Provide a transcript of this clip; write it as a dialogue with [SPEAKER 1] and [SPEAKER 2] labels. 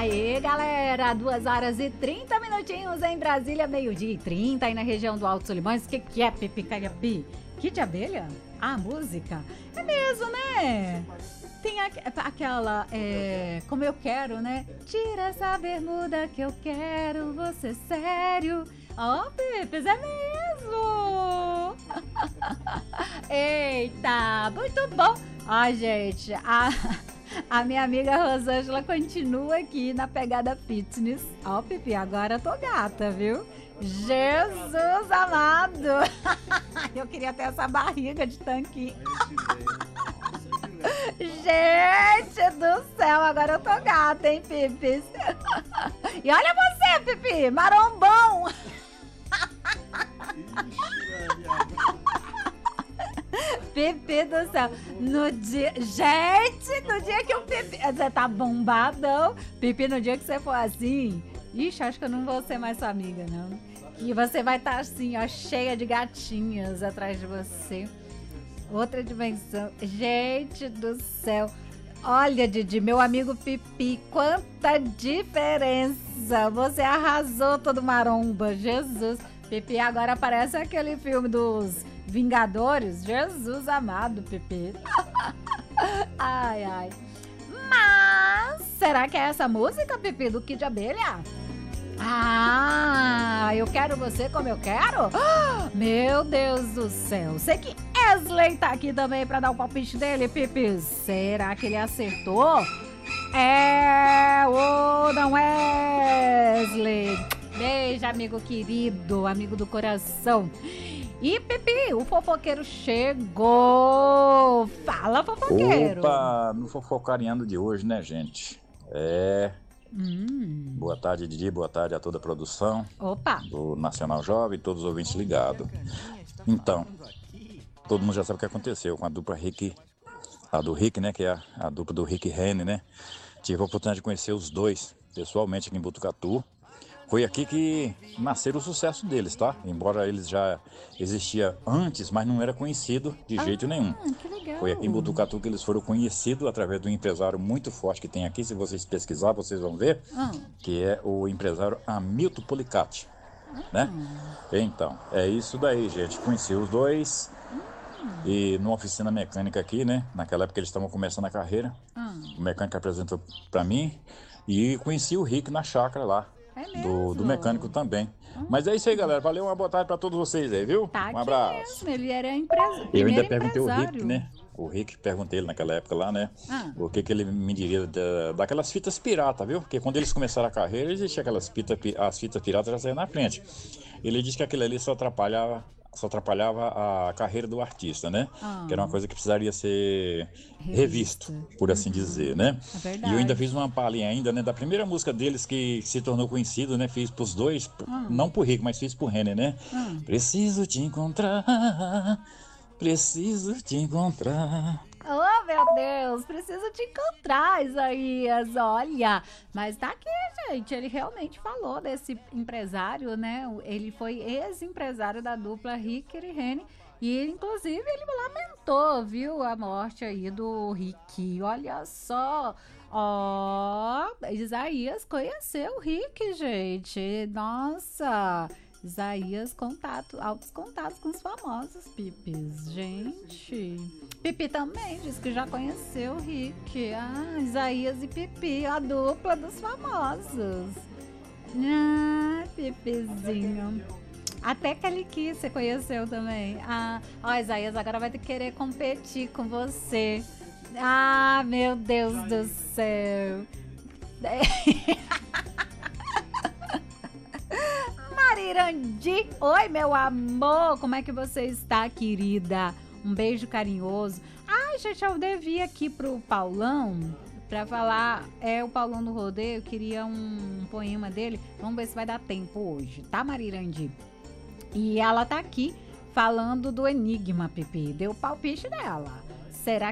[SPEAKER 1] Aê, galera, 2h30 em Brasília, 12h30 aí na região do Alto Solimões. O que é Pipi Caiapi? Kit de abelha? Ah, música? É mesmo, né? Tem aquela, como eu quero, né? Tira essa bermuda que eu quero, você sério. Ó, Pipis, é mesmo! Eita, muito bom! Ó, gente, a minha amiga Rosângela continua aqui na pegada fitness. Ó, Pipi, agora eu tô gata, viu? Jesus amado! Eu queria ter essa barriga de tanquinho. Gente do céu, agora eu tô gata, hein, Pipis? E olha você, Pipi, marombão! Pipi do céu, no dia que o Pipi, você tá bombadão, Pipi, no dia que você for assim, ixi, acho que eu não vou ser mais sua amiga, não, que você vai estar assim, ó, cheia de gatinhas atrás de você, outra dimensão, gente do céu, olha, Didi, meu amigo Pipi, quanta diferença, você arrasou todo maromba, Jesus, Pipi agora parece aquele filme dos Vingadores, Jesus amado, Pipi. Ai, ai. Mas, será que é essa música, Pipi, do Kid de Abelha? Ah, eu quero você como eu quero? Meu Deus do céu. Sei que Wesley tá aqui também pra dar o palpite dele, Pipi. Será que ele acertou? É ou não é, Wesley? Beijo, amigo querido, amigo do coração. E, Pipi, o fofoqueiro chegou. Fala, fofoqueiro.
[SPEAKER 2] Opa, no fofocariando de hoje, né, gente? Boa tarde, Didi, boa tarde a toda a produção.
[SPEAKER 1] Opa.
[SPEAKER 2] Do Nacional Jovem, todos os ouvintes ligados. Então, todo mundo já sabe o que aconteceu com a dupla Rick, a do Rick, né, que é a dupla do Rick e Rene, né? Tive a oportunidade de conhecer os dois pessoalmente aqui em Botucatu. Foi aqui que nasceram o sucesso deles, tá? Embora eles já existiam antes, mas não era conhecido de jeito nenhum.
[SPEAKER 1] Que legal.
[SPEAKER 2] Foi aqui em Botucatu que eles foram conhecidos através de um empresário muito forte que tem aqui. Se vocês pesquisar, vocês vão ver, que é o empresário Hamilton Policati, né? Então, é isso daí, gente. Conheci os dois e numa oficina mecânica aqui, né? Naquela época eles estavam começando a carreira. O mecânico apresentou pra mim e conheci o Rick na chácara lá. Do mecânico também. Mas é isso aí, galera. Valeu, uma boa tarde pra todos vocês aí, viu?
[SPEAKER 1] Tá,
[SPEAKER 2] um abraço.
[SPEAKER 1] mesmo. Ele era empresário.
[SPEAKER 2] Eu ainda perguntei o Rick, né? O Rick, perguntei ele naquela época lá, né? O que ele me diria daquelas fitas pirata, viu? Porque quando eles começaram a carreira, existia aquelas as fitas piratas já saíam na frente. Ele disse que aquilo ali só atrapalhava a carreira do artista, né? Que era uma coisa que precisaria ser revisto, por assim dizer, né?
[SPEAKER 1] É verdade.
[SPEAKER 2] E eu ainda fiz uma palhinha ainda, né? Da primeira música deles que se tornou conhecido, né? Fiz pros dois, não pro Rick, mas fiz pro Rene, né? Preciso te encontrar, preciso te encontrar.
[SPEAKER 1] Oh, meu Deus, preciso te encontrar, Isaías, olha. Mas tá aqui, gente, ele realmente falou desse empresário, né? Ele foi ex-empresário da dupla Rick e Rene. E, inclusive, ele lamentou, viu, a morte aí do Rick. Olha só, ó, Isaías conheceu o Rick, gente. Nossa, Isaías, altos contatos com os famosos, Pipis. Gente, Pipi também disse que já conheceu o Rick. Ah, Isaías e Pipi, a dupla dos famosos. Ah, Pipizinho. Até Caliqui você conheceu também. Ah, ó, Isaías agora vai querer competir com você. Ah, meu Deus do céu. Marirandi, oi meu amor, como é que você está, querida? Um beijo carinhoso. Ai, gente, eu devia aqui pro Paulão pra falar, o Paulão do Rodeio, eu queria um poema dele, vamos ver se vai dar tempo hoje, tá, Marirandi? E ela tá aqui falando do Enigma, Pipi, deu o palpite dela. Será